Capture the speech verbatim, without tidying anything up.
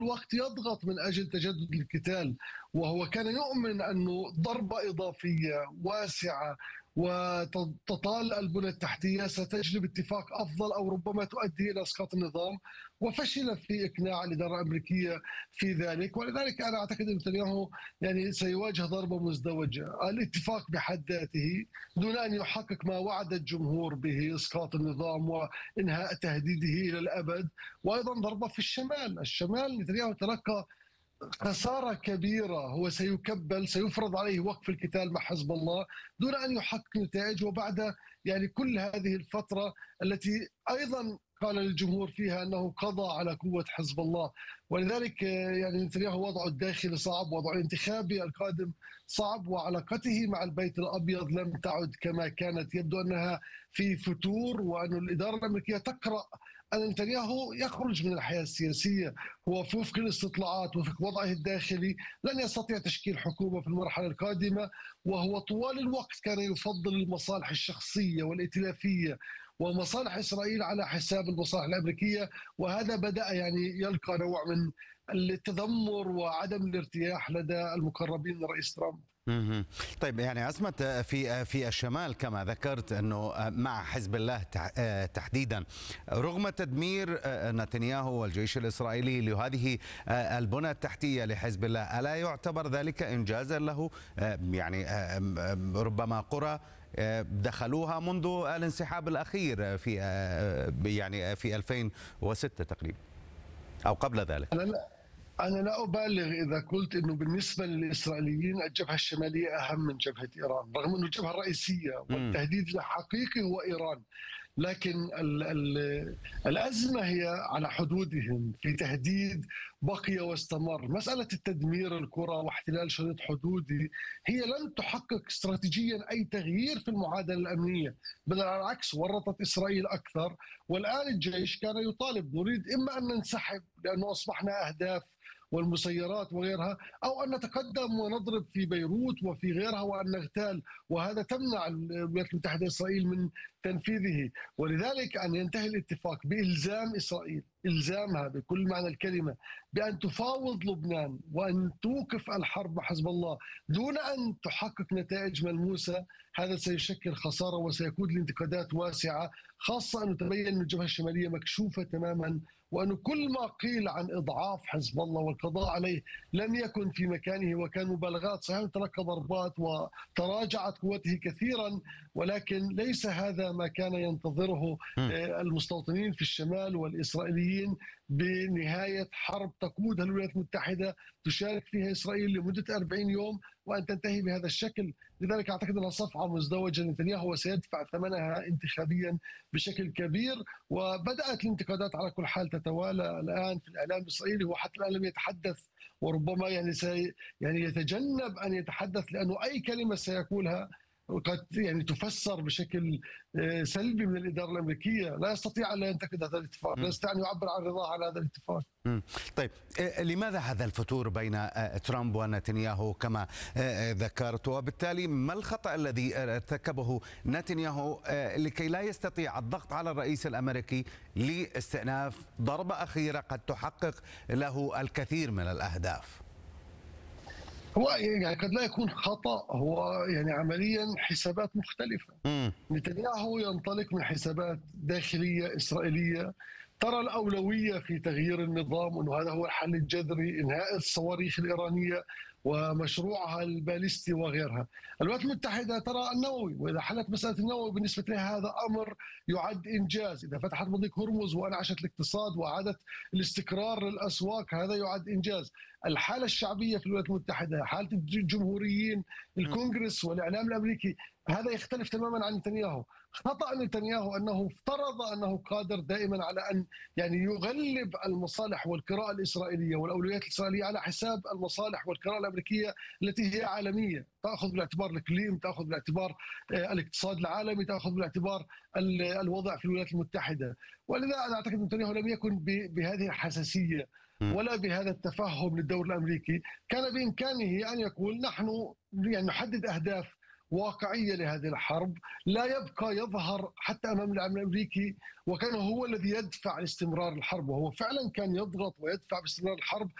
الوقت يضغط من أجل تجدد القتال، وهو كان يؤمن أنه ضربة إضافية واسعة وتطال البنى التحتية ستجلب اتفاق أفضل أو ربما تؤدي إلى إسقاط النظام، وفشل في إقناع الإدارة الأمريكية في ذلك. ولذلك أنا أعتقد أن نتنياهو يعني سيواجه ضربة مزدوجة. الاتفاق بحد ذاته دون أن يحقق ما وعد الجمهور به، إسقاط النظام وإنهاء تهديده إلى الأبد، وأيضا ضربة في الشمال. الشمال نتنياهو تلقى خسارة كبيرة، هو سيكبل، سيفرض عليه وقف القتال مع حزب الله دون أن يحقق نتائج، وبعد يعني كل هذه الفترة التي أيضا قال للجمهور فيها أنه قضى على قوة حزب الله. ولذلك يعني نتنياهو وضعه الداخلي صعب، وضعه الانتخابي القادم صعب، وعلاقته مع البيت الأبيض لم تعد كما كانت. يبدو أنها في فتور، وأن الإدارة الأمريكية تقرأ أن نتنياهو يخرج من الحياة السياسية. هو في وفق الاستطلاعات وفق وضعه الداخلي لن يستطيع تشكيل حكومة في المرحلة القادمة، وهو طوال الوقت كان يفضل المصالح الشخصية والائتلافية ومصالح إسرائيل على حساب المصالح الأمريكية، وهذا بدأ يعني يلقى نوع من التذمر وعدم الارتياح لدى المقربين من رئيس ترامب. مهم. طيب يعني عصمت في في الشمال كما ذكرت انه مع حزب الله تحديدا، رغم تدمير نتنياهو والجيش الاسرائيلي لهذه البنى التحتيه لحزب الله، الا يعتبر ذلك انجازا له؟ يعني ربما قرى دخلوها منذ الانسحاب الاخير في يعني في ألفين وستة تقريبا او قبل ذلك. أنا لا أبالغ إذا قلت أنه بالنسبة للإسرائيليين الجبهة الشمالية أهم من جبهة إيران، رغم أنه الجبهة الرئيسية والتهديد الحقيقي هو إيران. لكن ال ال الأزمة هي على حدودهم، في تهديد بقي واستمر. مسألة التدمير القرى واحتلال شريط حدودي هي لن تحقق استراتيجيا أي تغيير في المعادلة الأمنية، بل على العكس ورطت إسرائيل أكثر. والآن الجيش كان يطالب نريد إما أن ننسحب لأنه أصبحنا أهداف والمسيرات وغيرها، أو أن نتقدم ونضرب في بيروت وفي غيرها وأن نغتال، وهذا تمنع الولايات المتحدة إسرائيل من تنفيذه. ولذلك أن ينتهي الاتفاق بإلزام إسرائيل، إلزامها بكل معنى الكلمة بأن تفاوض لبنان وأن توقف الحرب مع حزب الله دون أن تحقق نتائج ملموسة، هذا سيشكل خسارة وسيكون لانتقادات واسعة، خاصة أن تبين أن الجبهة الشمالية مكشوفة تماما، وأن كل ما قيل عن إضعاف حزب الله والقضاء عليه لم يكن في مكانه، وكان مبالغات. صحيح تلقى ضربات وتراجعت قوته كثيرا، ولكن ليس هذا ما كان ينتظره المستوطنين في الشمال والإسرائيليين بنهاية حرب تقودها الولايات المتحدة تشارك فيها إسرائيل لمدة أربعين يوم وأن تنتهي بهذا الشكل. لذلك أعتقد أنها صفعة مزدوجة لنتنياهو وسيدفع ثمنها انتخابيا بشكل كبير. وبدأت الانتقادات على كل حال تتوالى الآن في الإعلام الإسرائيلي، هو حتى الآن لم يتحدث، وربما يعني سي يعني يتجنب أن يتحدث، لأنه أي كلمة سيقولها قد يعني تفسر بشكل سلبي من الإدارة الأمريكية. لا يستطيع أن لا ينتقد هذا الاتفاق، لا يستطيع أن يعبر عن رضاه على هذا الاتفاق. طيب لماذا هذا الفتور بين ترامب ونتنياهو كما ذكرت، وبالتالي ما الخطأ الذي ارتكبه نتنياهو لكي لا يستطيع الضغط على الرئيس الأمريكي لاستئناف ضربة أخيرة قد تحقق له الكثير من الأهداف؟ هو يعني قد لا يكون خطأ، هو يعني عمليا حسابات مختلفة. م. نتنياهو ينطلق من حسابات داخلية إسرائيلية ترى الأولوية في تغيير النظام، وأنه هذا هو الحل الجذري، إنهاء الصواريخ الإيرانية ومشروعها الباليستي وغيرها. الولايات المتحدة ترى النووي، وإذا حلت مسألة النووي بالنسبة لها هذا أمر يعد إنجاز. إذا فتحت مضيق هرمز وأنعشت الاقتصاد وأعادت الاستقرار للأسواق هذا يعد إنجاز. الحالة الشعبية في الولايات المتحدة، حالة الجمهوريين، الكونغرس والإعلام الأمريكي، هذا يختلف تماما عن نتنياهو. خطأ نتنياهو أنه افترض أنه قادر دائما على أن يعني يغلب المصالح والقراءة الإسرائيلية والأولويات الإسرائيلية على حساب المصالح والقراءة الأمريكية التي هي عالمية، تأخذ بالاعتبار الإقليم، تأخذ بالاعتبار الاقتصاد العالمي، تأخذ بالاعتبار الوضع في الولايات المتحدة. ولذا أنا أعتقد أن نتنياهو لم يكن بهذه الحساسية ولا بهذا التفهم للدور الأمريكي. كان بإمكانه أن يقول نحن يعني نحدد أهداف واقعية لهذه الحرب، لا يبقى يظهر حتى أمام العالم الأمريكي وكان هو الذي يدفع لاستمرار الحرب، وهو فعلا كان يضغط ويدفع باستمرار الحرب